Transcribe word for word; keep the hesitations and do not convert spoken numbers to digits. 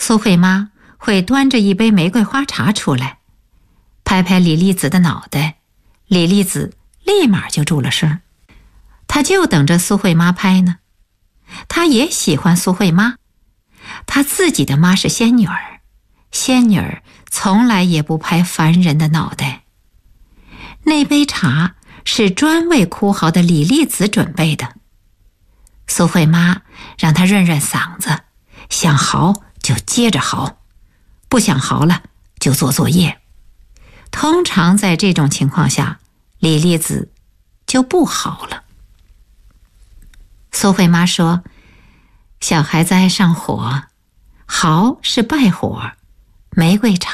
苏慧妈会端着一杯玫瑰花茶出来，拍拍李丽子的脑袋，李丽子立马就住了声。她就等着苏慧妈拍呢。她也喜欢苏慧妈，她自己的妈是仙女儿，仙女儿从来也不拍凡人的脑袋。那杯茶是专为哭嚎的李丽子准备的。苏慧妈让她润润嗓子，想嚎就接着嚎，不想嚎了就做作业。通常在这种情况下，李丽子就不嚎了。苏慧妈说，小孩子爱上火，嚎是败火，玫瑰茶